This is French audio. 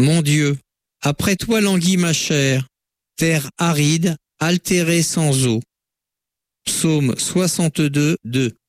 Mon Dieu, après toi languit ma chair, terre aride, altérée sans eau. Psaume 62, 2.